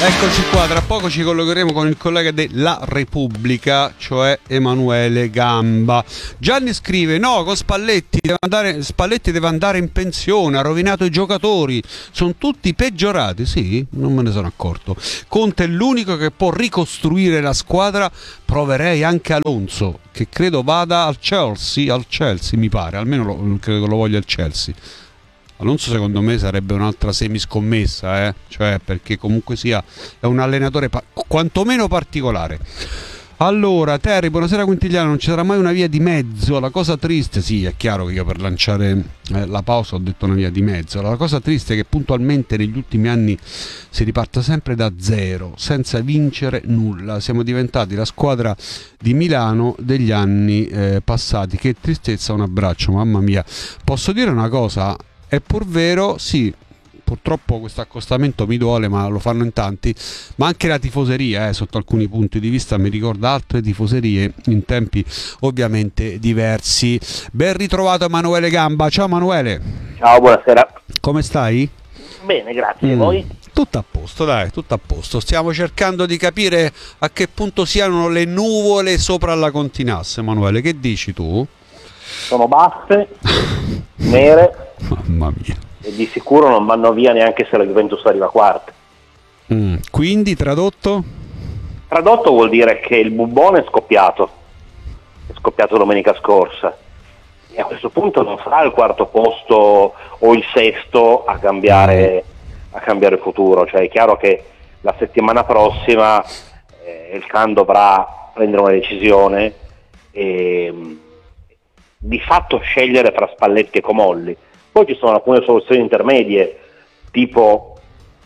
Eccoci qua, tra poco ci collegheremo con il collega della Repubblica, cioè Emanuele Gamba. Gianni scrive: no, con Spalletti deve andare in pensione, ha rovinato i giocatori, sono tutti peggiorati. Sì, non me ne sono accorto. Conte è l'unico che può ricostruire la squadra. Proverei anche Alonso, che credo vada al Chelsea mi pare, almeno credo che lo voglia il Chelsea. Alonso secondo me sarebbe un'altra semiscommessa, cioè, perché comunque sia è un allenatore quantomeno particolare. Allora, Terry, buonasera Quintigliano, non ci sarà mai una via di mezzo, la cosa triste, sì, è chiaro che io per lanciare la pausa ho detto una via di mezzo, la cosa triste è che puntualmente negli ultimi anni si riparta sempre da zero, senza vincere nulla, siamo diventati la squadra di Milano degli anni passati, che tristezza, un abbraccio, mamma mia. Posso dire una cosa? È pur vero, sì, purtroppo questo accostamento mi duole, ma lo fanno in tanti, ma anche la tifoseria, sotto alcuni punti di vista, mi ricorda altre tifoserie in tempi ovviamente diversi. Ben ritrovato Emanuele Gamba, ciao Emanuele. Ciao, buonasera. Come stai? Bene, grazie, voi? Tutto a posto, dai, tutto a posto. Stiamo cercando di capire a che punto siano le nuvole sopra la Continasse, Emanuele, che dici tu? Sono basse, nere. Mamma mia. E di sicuro non vanno via neanche se la Juventus arriva quarta. Quindi tradotto? Tradotto vuol dire che il bubbone è scoppiato domenica scorsa, e a questo punto non sarà il quarto posto o il sesto a cambiare il futuro. Cioè è chiaro che la settimana prossima il Can dovrà prendere una decisione e di fatto scegliere tra Spalletti e Comolli. Poi ci sono alcune soluzioni intermedie, tipo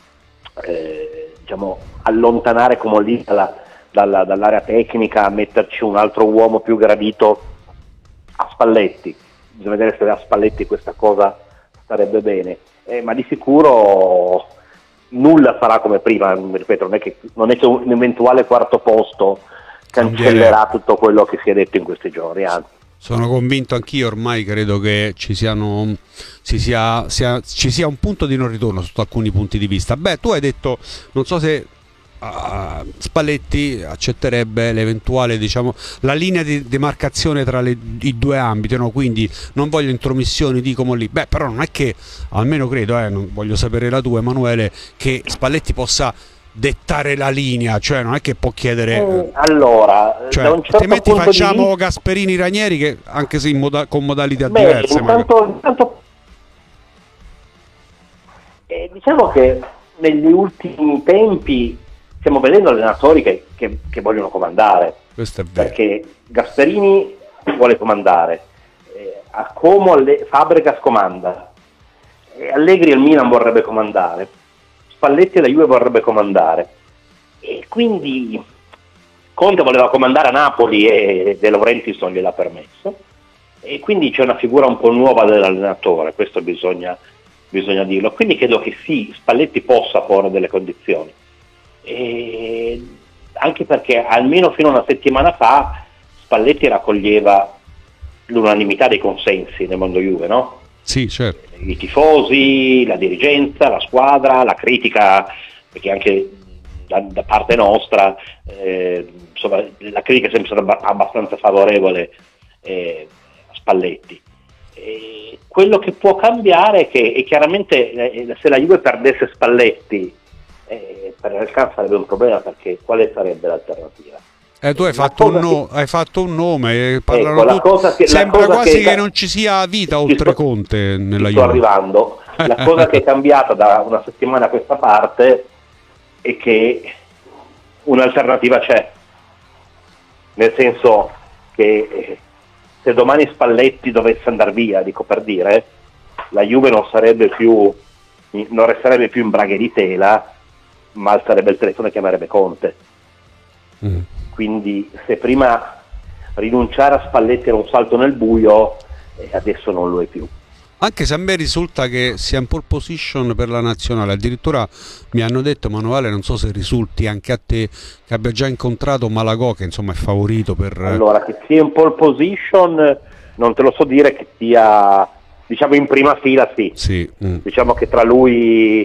allontanare Comolli dall'area tecnica, metterci un altro uomo più gradito a Spalletti. Bisogna vedere se a Spalletti questa cosa starebbe bene, ma di sicuro nulla sarà come prima. Ripeto, non è che un eventuale quarto posto cancellerà tutto quello che si è detto in questi giorni, anzi. Sono convinto anch'io, ormai credo che ci sia un punto di non ritorno sotto alcuni punti di vista. Beh, tu hai detto, non so se Spalletti accetterebbe l'eventuale, la linea di demarcazione tra i due ambiti, no? Quindi non voglio intromissioni, dicono lì. Beh, però non è che, almeno credo, non voglio sapere la tua, Emanuele, che Spalletti possa dettare la linea, cioè non è che può chiedere allora, cioè, da un certo altrimenti punto facciamo Gasperini Ranieri, che anche se con modalità diverse. Intanto, diciamo che negli ultimi tempi stiamo vedendo allenatori che vogliono comandare. Questo è vero. Perché Gasperini vuole comandare, a Como Fabregas comanda, Allegri al Milan vorrebbe comandare, Spalletti alla Juve vorrebbe comandare, e quindi Conte voleva comandare a Napoli e De Laurentiis non gliel'ha permesso, e quindi c'è una figura un po' nuova dell'allenatore, questo bisogna dirlo. Quindi credo che sì, Spalletti possa porre delle condizioni, anche perché almeno fino a una settimana fa Spalletti raccoglieva l'unanimità dei consensi nel mondo Juve, no? Sì, certo. I tifosi, la dirigenza, la squadra, la critica, perché anche da parte nostra insomma, la critica è sempre stata abbastanza favorevole a Spalletti. Quello che può cambiare è chiaramente se la Juve perdesse Spalletti, per il Can sarebbe un problema, perché quale sarebbe l'alternativa? Tu hai fatto un nome, parlano sembra quasi che non ci sia vita oltre Conte nella Juve. Sto arrivando. La cosa che è cambiata da una settimana a questa parte è che un'alternativa c'è, nel senso che se domani Spalletti dovesse andare via, dico per dire, la Juve non resterebbe più in braghe di tela, ma alzerebbe il telefono e chiamerebbe Conte. Quindi se prima rinunciare a Spalletti era un salto nel buio, adesso non lo è più. Anche se a me risulta che sia in pole position per la nazionale, addirittura mi hanno detto, Emanuele, non so se risulti anche a te, che abbia già incontrato Malagò, che insomma è favorito per... Allora, che sia in pole position non te lo so dire, che sia, diciamo, in prima fila, sì. Sì. Diciamo che tra lui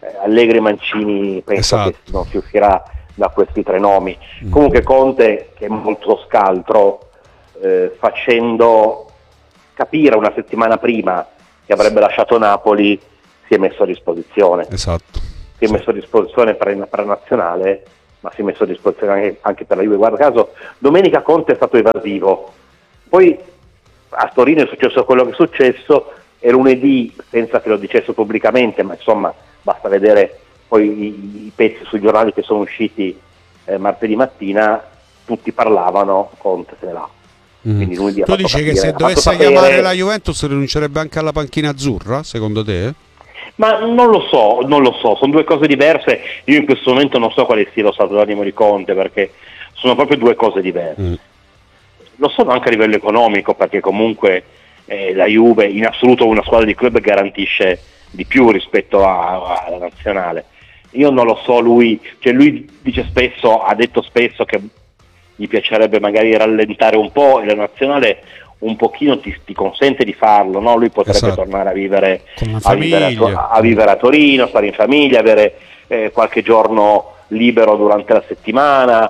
Allegri e Mancini penso Esatto. che non si uscirà da questi 3 nomi. Comunque Conte, che è molto scaltro, facendo capire una settimana prima che avrebbe lasciato Napoli, si è messo a disposizione. Esatto. Si è messo a disposizione per la nazionale, ma si è messo a disposizione anche per la Juve. Guarda caso, domenica Conte è stato evasivo, poi a Torino è successo quello che è successo, e lunedì, senza che lo dicesse pubblicamente, ma insomma basta vedere poi i pezzi sui giornali che sono usciti martedì mattina, tutti parlavano, Conte se ne va. Quindi lunedì Tu dici che se dovesse chiamare la Juventus rinuncerebbe anche alla panchina azzurra, secondo te? Ma non lo so, sono 2 cose diverse. Io in questo momento non so quale sia lo stato d'animo di Conte, perché sono proprio 2 cose diverse. Lo sono anche a livello economico, perché comunque la Juve in assoluto una squadra di club garantisce di più rispetto alla nazionale. Io non lo so, lui dice spesso, ha detto spesso che gli piacerebbe magari rallentare un po', e la nazionale un pochino ti consente di farlo, no? Lui potrebbe tornare a vivere a vivere a Torino, stare in famiglia, avere qualche giorno libero durante la settimana.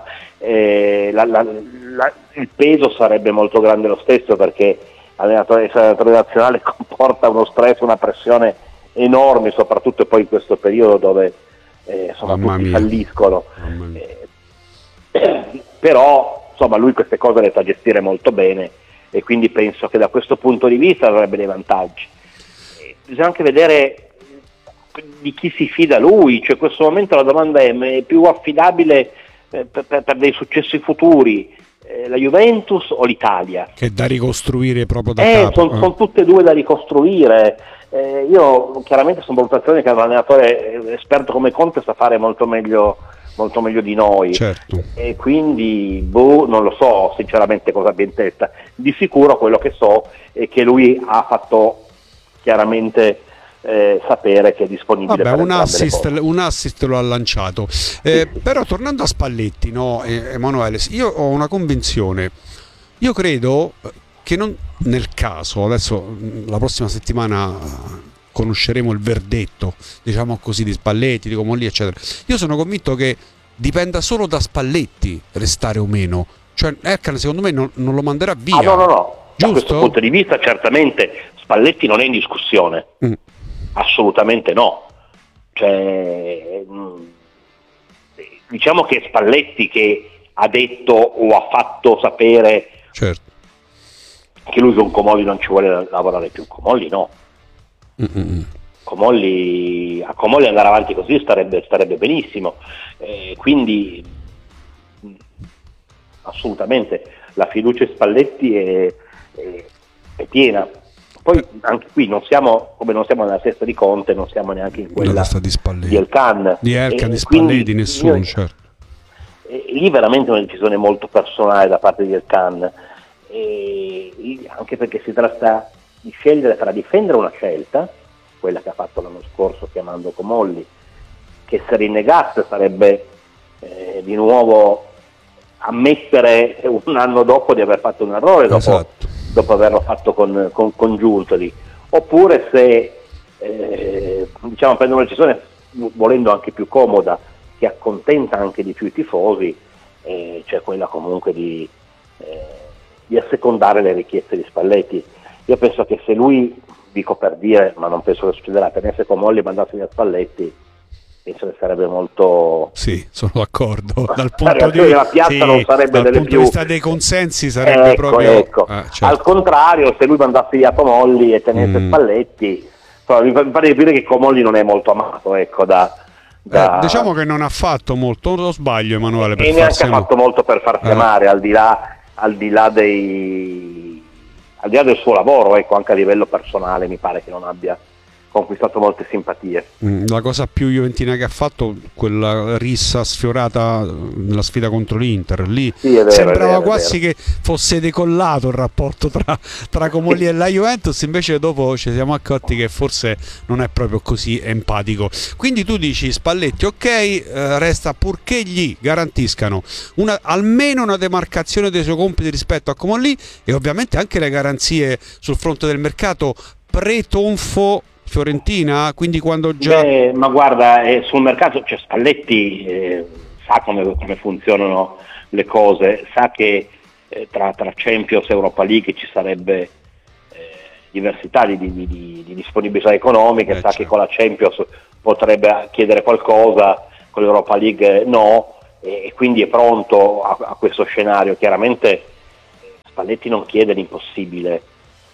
Il peso sarebbe molto grande lo stesso, perché essere allenatore nazionale comporta uno stress, una pressione enorme, soprattutto poi in questo periodo dove tutti falliscono. Però insomma lui queste cose le sa gestire molto bene, e quindi penso che da questo punto di vista avrebbe dei vantaggi. Bisogna anche vedere di chi si fida lui, cioè in questo momento la domanda è più affidabile per dei successi futuri, la Juventus o l'Italia? Che è da ricostruire proprio da capo. Sono tutte e 2 da ricostruire. Io chiaramente sono valutazioni che un allenatore esperto come Conte sa fare molto meglio di noi, certo. E quindi non lo so sinceramente cosa abbia in testa. Di sicuro quello che so è che lui ha fatto chiaramente sapere che è disponibile. Vabbè, un assist lo ha lanciato. Però tornando a Spalletti, no, Emanuele, io ho una convinzione. Io credo che nel caso, adesso la prossima settimana conosceremo il verdetto, diciamo così, di Spalletti, di Comolli, eccetera. Io sono convinto che dipenda solo da Spalletti restare o meno. Cioè Erkan secondo me non lo manderà via. No. Giusto? Da questo punto di vista certamente Spalletti non è in discussione. Assolutamente no. Cioè, diciamo che Spalletti che ha detto o ha fatto sapere, certo, che lui con Comolli non ci vuole lavorare più. Comolli no. A Comolli andare avanti così starebbe benissimo, quindi assolutamente la fiducia in Spalletti è piena. Poi anche qui non siamo nella testa di Conte, non siamo neanche in quella di Elkan, di Spalletti, nessuno, certo. Lì veramente è una decisione molto personale da parte di Elkan, anche perché si tratta di scegliere tra difendere una scelta, quella che ha fatto l'anno scorso chiamando Comolli, che se rinnegasse sarebbe di nuovo ammettere un anno dopo di aver fatto un errore, dopo averlo fatto con Giuntoli, oppure se prendere una decisione volendo anche più comoda, che accontenta anche di più i tifosi, cioè quella comunque di assecondare le richieste di Spalletti. Io penso che se lui, dico per dire, ma non penso che succederà, tenesse Comolli e mandasse via Spalletti, penso che sarebbe molto... Sì, sono d'accordo. Dal punto di vista della piazza non sarebbe dal punto di vista dei consensi sarebbe proprio... Ecco. Certo. Al contrario, se lui mandasse via Comolli e tenesse Spalletti, mi pare di dire che Comolli non è molto amato, ecco, diciamo che non ha fatto molto, non lo sbaglio, Emanuele, e neanche ha fatto molto per farsi amare, al di là del suo lavoro, ecco, anche a livello personale mi pare che non abbia conquistato molte simpatie. La cosa più juventina che ha fatto, quella rissa sfiorata nella sfida contro l'Inter, lì sì, è vero, sembrava quasi che fosse decollato il rapporto tra Comolli e la Juventus, invece dopo ci siamo accorti che forse non è proprio così empatico. Quindi tu dici Spalletti ok, resta purché gli garantiscano almeno una demarcazione dei suoi compiti rispetto a Comolli, e ovviamente anche le garanzie sul fronte del mercato pre-tonfo Fiorentina, quindi quando già... Ma guarda, sul mercato, cioè Spalletti sa come funzionano le cose, sa che tra Champions e Europa League ci sarebbe diversità di disponibilità economiche, sa certo. che con la Champions potrebbe chiedere qualcosa, con l'Europa League no, e quindi è pronto a questo scenario. Chiaramente Spalletti non chiede l'impossibile,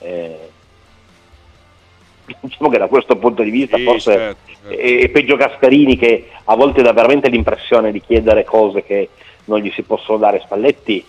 diciamo che da questo punto di vista forse certo. è peggio Gasperini, che a volte dà veramente l'impressione di chiedere cose che non gli si possono dare. Spalletti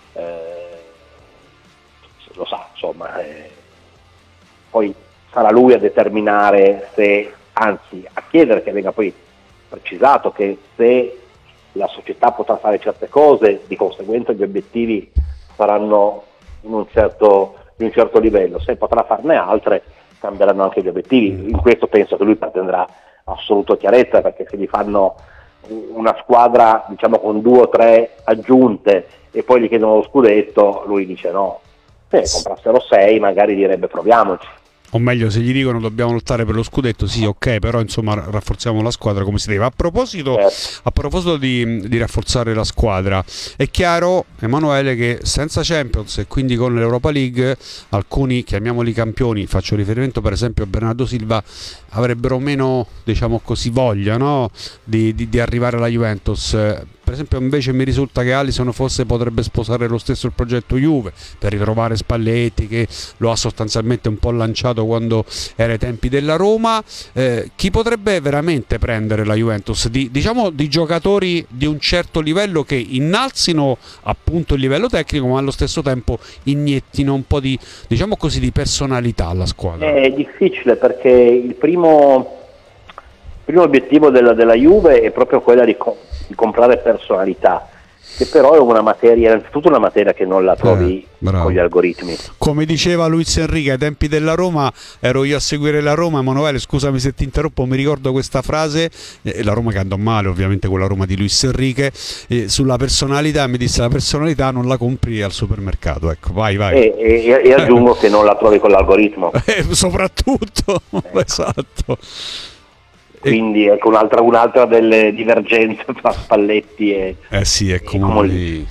lo sa, insomma, poi sarà lui a determinare anzi a chiedere che venga poi precisato che se la società potrà fare certe cose, di conseguenza gli obiettivi saranno di un certo livello, se potrà farne altre cambieranno anche gli obiettivi. In questo penso che lui pretenderà assoluta chiarezza, perché se gli fanno una squadra, diciamo, con 2 o 3 aggiunte e poi gli chiedono lo scudetto, lui dice no. Se comprassero 6 magari direbbe proviamoci. O meglio, se gli dicono dobbiamo lottare per lo scudetto, sì, ok, però insomma rafforziamo la squadra come si deve. A proposito di rafforzare la squadra, è chiaro, Emanuele, che senza Champions e quindi con l'Europa League alcuni, chiamiamoli campioni, faccio riferimento per esempio a Bernardo Silva, avrebbero meno, diciamo così, voglia, no? di arrivare alla Juventus. Per esempio invece mi risulta che Alisson forse potrebbe sposare lo stesso il progetto Juve per ritrovare Spalletti, che lo ha sostanzialmente un po' lanciato quando era ai tempi della Roma. Chi potrebbe veramente prendere la Juventus di giocatori di un certo livello, che innalzino appunto il livello tecnico ma allo stesso tempo iniettino un po' di, diciamo così, di personalità alla squadra? È difficile, perché il primo obiettivo della Juve è proprio quella di comprare personalità, che però è una materia, innanzitutto una materia che non la trovi con gli algoritmi. Come diceva Luis Enrique ai tempi della Roma, ero io a seguire la Roma, Emanuele, scusami se ti interrompo, mi ricordo questa frase, la Roma che andò male ovviamente con la Roma di Luis Enrique, sulla personalità mi disse: la personalità non la compri al supermercato, ecco, vai. E aggiungo che non la trovi con l'algoritmo. Soprattutto, esatto. Quindi ecco un'altra delle divergenze tra Spalletti e sì, è Comolli.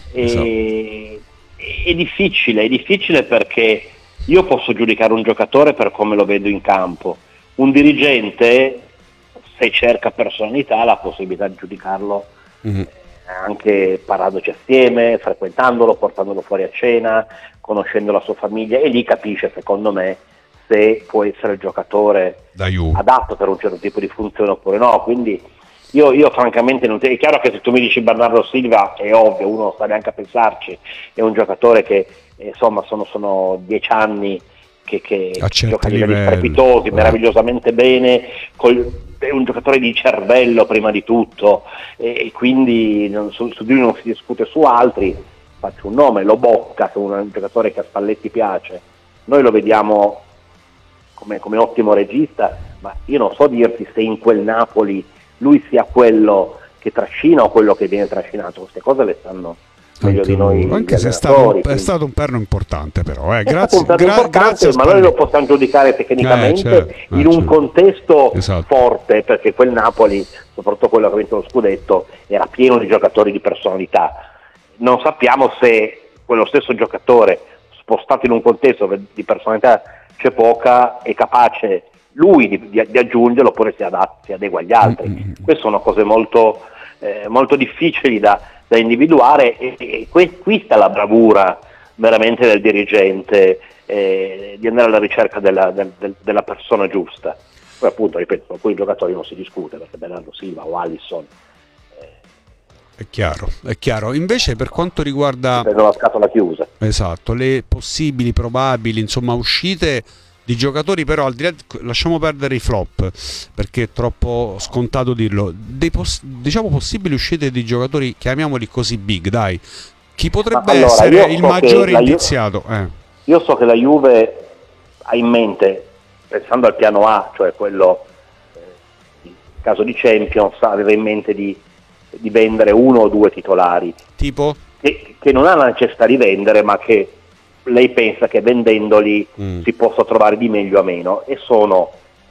È difficile perché io posso giudicare un giocatore per come lo vedo in campo. Un dirigente, se cerca personalità, ha la possibilità di giudicarlo anche parlandoci assieme, frequentandolo, portandolo fuori a cena, conoscendo la sua famiglia, e lì capisce, secondo me, se può essere il giocatore adatto per un certo tipo di funzione oppure no. Quindi io francamente non è chiaro che se tu mi dici Bernardo Silva è ovvio, uno non sta neanche a pensarci, è un giocatore che insomma sono 10 anni che gioca a livelli strepitosi, meravigliosamente bene, è un giocatore di cervello prima di tutto, e quindi su di lui non si discute. Su altri faccio un nome, Lobotka, che è un giocatore che a Spalletti piace, noi lo vediamo come ottimo regista, ma io non so dirti se in quel Napoli lui sia quello che trascina o quello che viene trascinato. Queste cose le sanno meglio di noi, anche se è stato un perno importante, però grazie, ma noi lo possiamo giudicare tecnicamente in un contesto forte, perché quel Napoli, soprattutto quello che ha vinto lo scudetto, era pieno di giocatori di personalità. Non sappiamo se quello stesso giocatore, spostato in un contesto di personalità c'è poca, è capace lui di aggiungerlo, oppure si adegua agli altri. Queste sono cose molto difficili da individuare, e qui sta la bravura veramente del dirigente, di andare alla ricerca della persona giusta. Poi appunto, ripeto, con quei giocatori non si discute, perché Bernardo Silva o Alisson è chiaro. Invece per quanto riguarda la scatola chiusa, esatto, le possibili, probabili, insomma, uscite di giocatori, però al di là, lasciamo perdere i flop perché è troppo scontato dirlo, diciamo possibili uscite di giocatori, chiamiamoli così, big, dai, chi potrebbe essere il maggiore indiziato? Io so che la Juve ha in mente, pensando al piano A, cioè quello in caso di Champions, aveva in mente di vendere 1 o 2 titolari, tipo che non ha la necessità di vendere, ma che lei pensa che vendendoli si possa trovare di meglio a meno, e sono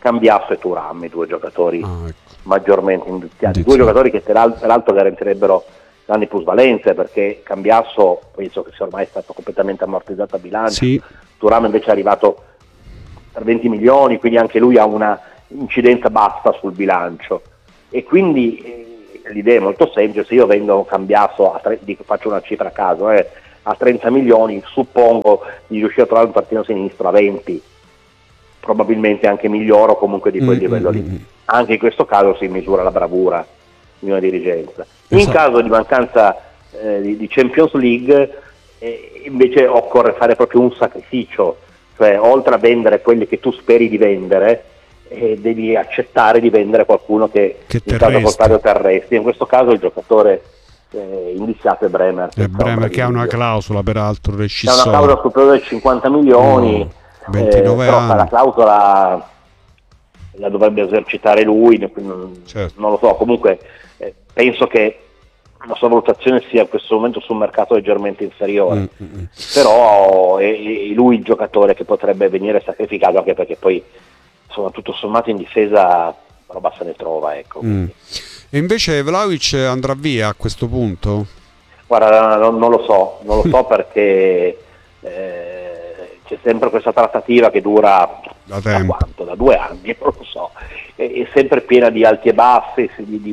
Cambiasso e Thuram, i due giocatori ecco. maggiormente indiziati, due giocatori che peraltro garantirebbero grandi plusvalenze, perché Cambiasso penso che sia ormai stato completamente ammortizzato a bilancio, Sì. Thuram invece è arrivato per 20 milioni, quindi anche lui ha una incidenza bassa sul bilancio, e quindi l'idea è molto semplice: se io vendo Cambiasso faccio una cifra a caso, a 30 milioni, suppongo di riuscire a trovare un partito sinistro a 20, probabilmente anche migliore o comunque di quel livello lì. Anche in questo caso si misura la bravura di una dirigenza. In caso di mancanza di Champions League invece occorre fare proprio un sacrificio, cioè oltre a vendere quelli che tu speri di vendere, devi accettare di vendere qualcuno che in caso contrario ti arresti. In questo caso il giocatore indiziato è Bremer. Bremer che ha una clausola peraltro rescissoria. Ha una clausola superiore ai 50 milioni, 29 però anni. la clausola la dovrebbe esercitare lui, Certo. non lo so, comunque penso che la sua valutazione sia in questo momento sul mercato leggermente inferiore, però è lui il giocatore che potrebbe venire sacrificato, anche perché poi insomma tutto sommato in difesa roba se ne trova, ecco. E invece Vlahovic andrà via a questo punto? Guarda, non lo so perché c'è sempre questa trattativa che dura da tempo. quanto? Da 2 anni, non lo so, è sempre piena di alti e bassi.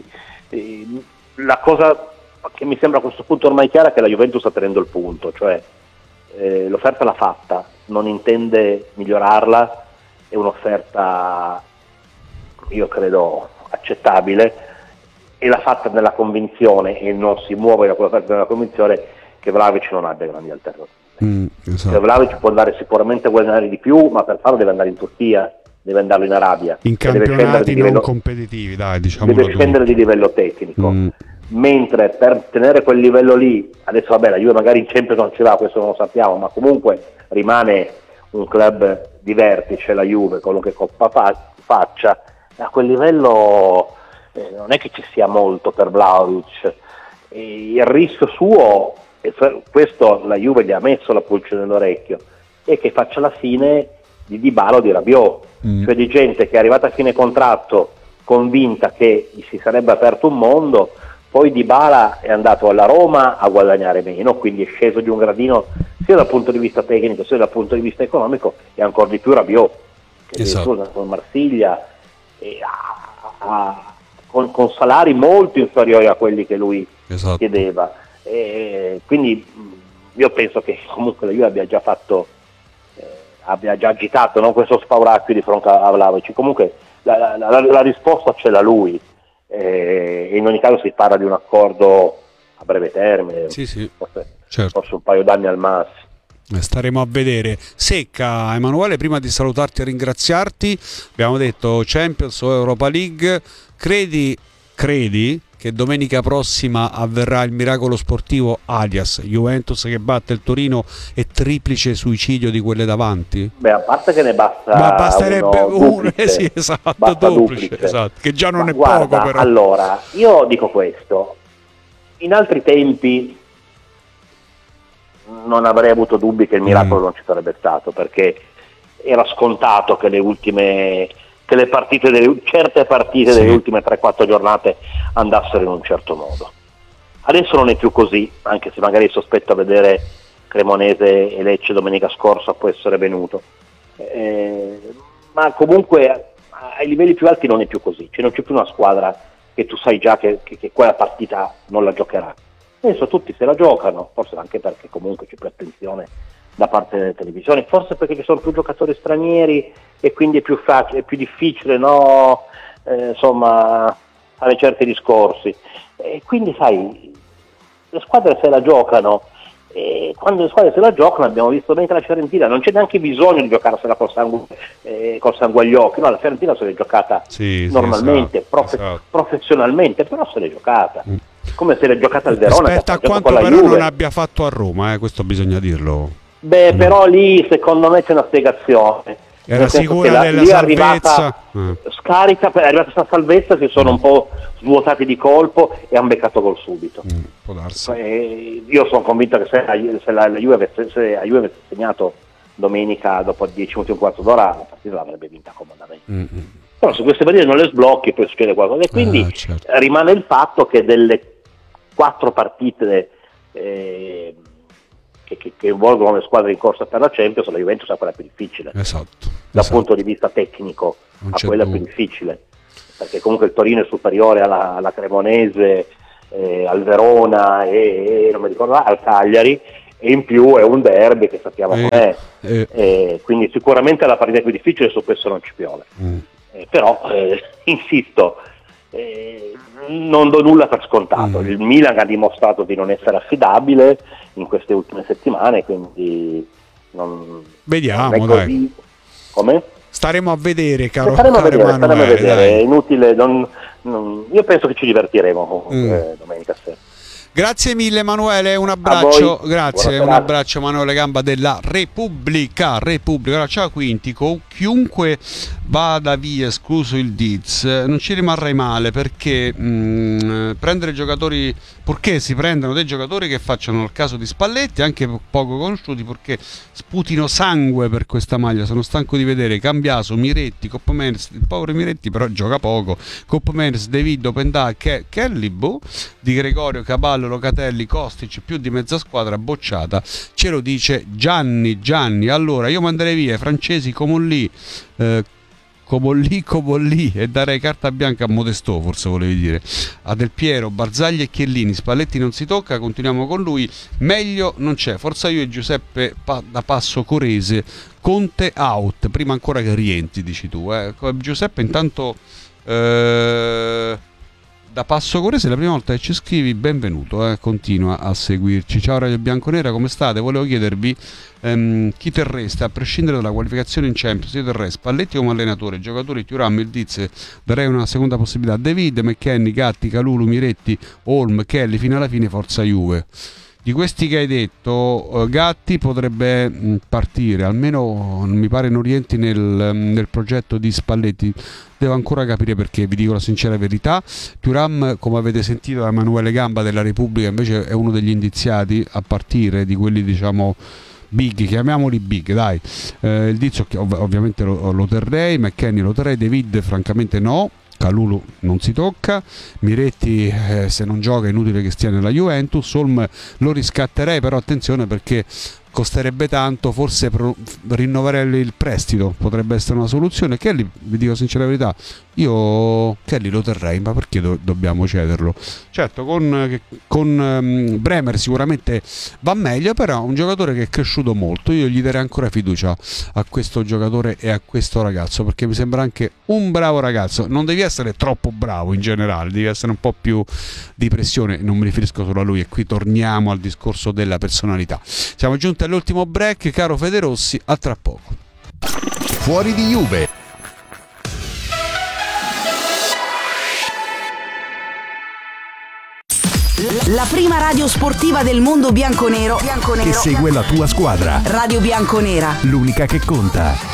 La cosa che mi sembra a questo punto ormai chiara è che la Juventus sta tenendo il punto, cioè l'offerta l'ha fatta, non intende migliorarla, è un'offerta io credo accettabile, e l'ha fatta nella convinzione, e non si muove da quell'offerta nella convinzione che Vlahovic non abbia grandi alternative. Esatto. Cioè, Vlahovic può andare sicuramente a guadagnare di più, ma per farlo deve andare in Turchia, deve andarlo in Arabia, in campionati non competitivi, dai, diciamo, deve scendere di livello tecnico. Mentre per tenere quel livello lì, adesso vabbè, la Juve magari in Champions non ci va, questo non lo sappiamo, ma comunque rimane un club di vertice, la Juve, qualunque coppa faccia, a quel livello non è che ci sia molto per Vlahovic. Il rischio suo, e questo la Juve gli ha messo la pulce nell'orecchio, è che faccia la fine di Dybala o di Rabiot, cioè di gente che è arrivata a fine contratto convinta che gli si sarebbe aperto un mondo. Poi Dybala è andato alla Roma a guadagnare meno, quindi è sceso di un gradino sia dal punto di vista tecnico sia dal punto di vista economico, e ancora di più Rabiot, che è con Marsiglia con salari molto inferiori a quelli che lui chiedeva. Quindi io penso che comunque la Juve abbia già agitato, no, questo spauracchio di fronte a Vlahovic. Comunque la risposta ce l'ha lui. E in ogni caso si parla di un accordo a breve termine, forse un paio d'anni al massimo. Staremo a vedere. Secca, Emanuele, prima di salutarti e ringraziarti, abbiamo detto Champions o Europa League, credi che domenica prossima avverrà il miracolo sportivo, alias Juventus che batte il Torino e triplice suicidio di quelle davanti? Beh, a parte che ne basta, ma basterebbe uno, sì, esatto, duplice, esatto, che già non è guarda, poco, però. Allora, io dico questo: in altri tempi non avrei avuto dubbi che il miracolo non ci sarebbe stato, perché era scontato che le partite certe partite delle ultime 3-4 giornate andassero in un certo modo. Adesso non è più così, anche se magari il sospetto a vedere Cremonese e Lecce domenica scorsa può essere venuto, ma comunque ai livelli più alti non è più così, cioè non c'è più una squadra che tu sai già che quella partita non la giocherà. Adesso tutti se la giocano, forse anche perché comunque c'è più attenzione da parte delle televisioni, forse perché ci sono più giocatori stranieri e quindi è più facile, è più difficile, no? Insomma, fare certi discorsi. E quindi sai, le squadre se la giocano, e quando le squadre se la giocano, abbiamo visto bene che la Fiorentina non c'è neanche bisogno di giocarsela col sangue agli occhi, no? La Fiorentina se l'è giocata normalmente, professionalmente, però se l'è giocata. Come se l'è giocata al Verona. Aspetta, a quanto però Juve non abbia fatto a Roma, questo bisogna dirlo. Beh, però lì secondo me c'è una spiegazione. Era sicura della salvezza. Scarica, è arrivata questa salvezza, si sono un po' svuotati di colpo e hanno beccato gol subito. Può darsi. Io sono convinto che se la Juve avesse segnato domenica dopo 10 minuti e un quarto d'ora la partita l'avrebbe vinta comodamente. Però se queste partite non le sblocchi poi succede qualcosa, e quindi certo. rimane il fatto che delle 4 partite che involgono le squadre in corsa per la Champions, la Juventus è quella più difficile, dal punto di vista tecnico, non a quella più difficile, perché comunque il Torino è superiore alla Cremonese, al Verona e non mi ricordo, al Cagliari, e in più è un derby che sappiamo com'è, quindi sicuramente è la partita più difficile, su questo non ci piove. Però insisto, non do nulla per scontato. Il Milan ha dimostrato di non essere affidabile in queste ultime settimane, quindi vediamo, non è così. dai. Come? Staremo a vedere, caro Staremo a vedere. Dai. È inutile, io penso che ci divertiremo domenica sera. Grazie mille Emanuele, un abbraccio, grazie, Buona un abbraccio Emanuele Gamba della Repubblica. Allora, ciao Quintico, chiunque vada via, escluso il Diz, non ci rimarrei male, perché prendere giocatori, purché si prendano dei giocatori che facciano il caso di Spalletti, anche poco conosciuti, perché sputino sangue per questa maglia. Sono stanco di vedere Cambiaso, Miretti, Coppomers, il povero Miretti però gioca poco, Coppomers, De Viddo, Pendà, Kelly, Di Gregorio, Caballo, Locatelli, Kostic, più di mezza squadra bocciata, ce lo dice Gianni. Allora io manderei via i francesi Comolli e darei carta bianca a Modestò, forse volevi dire, a Del Piero, Barzagli e Chiellini. Spalletti non si tocca, continuiamo con lui, meglio non c'è, forza io e Giuseppe da Passo Corese, Conte out, prima ancora che rientri, dici tu. Giuseppe intanto da Passo Corese, la prima volta che ci scrivi, benvenuto, continua a seguirci. Ciao Radio Bianconera, come state? Volevo chiedervi chi terreste, a prescindere dalla qualificazione in Champions, chi terreste Spalletti come allenatore, giocatori Thuram, il Diz, darei una seconda possibilità, David, McKennie, Gatti, Calulu, Miretti, Holm, Kelly, fino alla fine forza Juve. Di questi che hai detto, Gatti potrebbe partire, almeno mi pare non rientri nel progetto di Spalletti. Devo ancora capire perché, vi dico la sincera verità. Thuram, come avete sentito da Emanuele Gamba della Repubblica, invece è uno degli indiziati a partire, di quelli diciamo big, chiamiamoli big, dai. Il Dizio ovviamente lo terrei, McKennie lo terrei, David francamente no, Calulu non si tocca, Miretti se non gioca è inutile che stia nella Juventus, Holm lo riscatterei, però attenzione perché costerebbe tanto, forse rinnoverei il prestito, potrebbe essere una soluzione. Kelly, vi dico sincera verità, io Kelly lo terrei, ma perché dobbiamo cederlo? Certo, con Bremer sicuramente va meglio, però è un giocatore che è cresciuto molto, io gli darei ancora fiducia a questo giocatore e a questo ragazzo, perché mi sembra anche un bravo ragazzo. Non devi essere troppo bravo in generale, devi essere un po' più di pressione, non mi riferisco solo a lui, e qui torniamo al discorso della personalità. Siamo giunti all'ultimo break, caro Federossi, a tra poco. Fuori di Juve. La prima radio sportiva del mondo bianconero che segue la tua squadra. Radio Bianconera, l'unica che conta.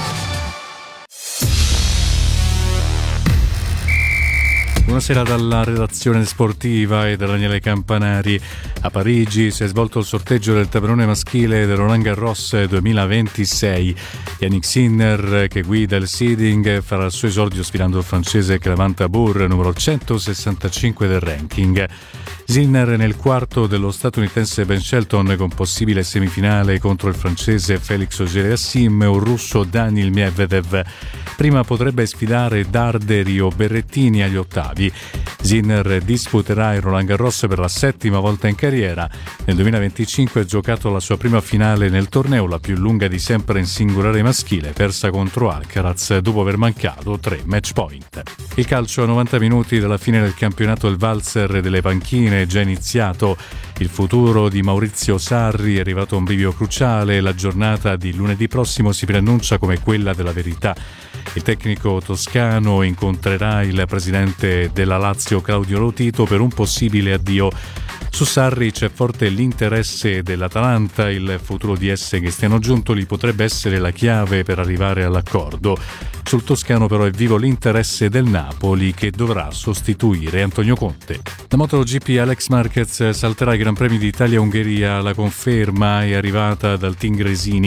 Buonasera dalla redazione sportiva e da Daniele Campanari. A Parigi si è svolto il sorteggio del tabellone maschile del Roland Garros 2026. Yannick Sinner, che guida il seeding, farà il suo esordio sfidando il francese Clément Tabour, numero 165 del ranking. Sinner nel quarto dello statunitense Ben Shelton, con possibile semifinale contro il francese Felix Auger-Aliassime e un russo Daniil Medvedev. Prima potrebbe sfidare Darderi o Berrettini agli ottavi. Sinner disputerà il Roland Garros per la 7ª volta in carriera. Nel 2025 ha giocato la sua prima finale nel torneo, la più lunga di sempre in singolare maschile, persa contro Alcaraz dopo aver mancato 3 match point. Il calcio a 90 minuti dalla fine del campionato, il valzer delle panchine è già iniziato. Il futuro di Maurizio Sarri è arrivato a un bivio cruciale. La giornata di lunedì prossimo si preannuncia come quella della verità. Il tecnico toscano incontrerà il presidente della Lazio Claudio Lotito per un possibile addio. Su Sarri c'è forte l'interesse dell'Atalanta, il futuro di Cristiano Giuntoli potrebbe essere la chiave per arrivare all'accordo. Sul toscano però è vivo l'interesse del Napoli, che dovrà sostituire Antonio Conte. La MotoGP, Alex Marquez salterà i Gran Premi d'Italia-Ungheria, la conferma è arrivata dal team Gresini.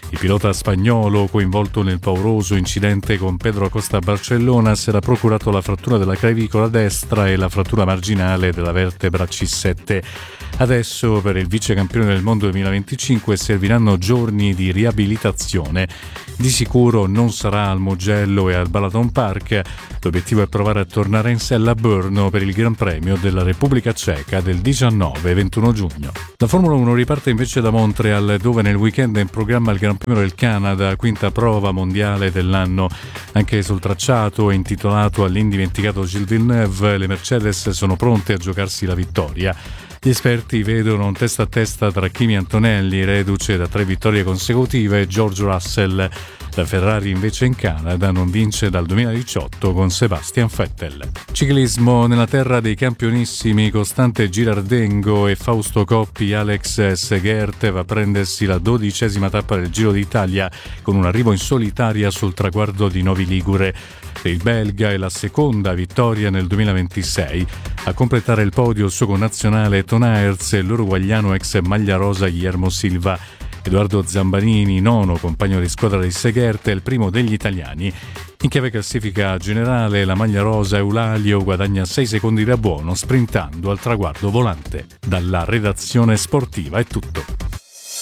Il pilota spagnolo, coinvolto nel pauroso incidente con Pedro Acosta a Barcellona, si era procurato la frattura della clavicola destra e la frattura marginale della vertebra C7. Adesso per il vice campione del mondo 2025 serviranno giorni di riabilitazione. Di sicuro non sarà al Mugello e al Balaton Park. L'obiettivo è provare a tornare in sella a Brno per il Gran Premio della Repubblica Ceca del 19 e 21 giugno. La Formula 1 riparte invece da Montreal, dove nel weekend è in programma il Gran Premio del Canada, quinta prova mondiale dell'anno. Anche sul tracciato intitolato all'indimenticato Gilles Villeneuve, le Mercedes sono pronte a giocarsi la vittoria. Gli esperti vedono un testa a testa tra Kimi Antonelli, reduce da 3 vittorie consecutive, e George Russell. La Ferrari invece in Canada non vince dal 2018 con Sebastian Vettel. Ciclismo nella terra dei campionissimi, Costante Girardengo e Fausto Coppi. Alex Segert va a prendersi la 12ª tappa del Giro d'Italia con un arrivo in solitaria sul traguardo di Novi Ligure. Per il belga è la seconda vittoria nel 2026. A completare il podio il suo connazionale Ton Aerts e l'uruguagliano ex maglia rosa Guillermo Silva. Edoardo Zambanini, nono compagno di squadra di Segert, è il primo degli italiani. In chiave classifica generale, la maglia rosa Eulalio guadagna 6 secondi da buono sprintando al traguardo volante. Dalla redazione sportiva è tutto.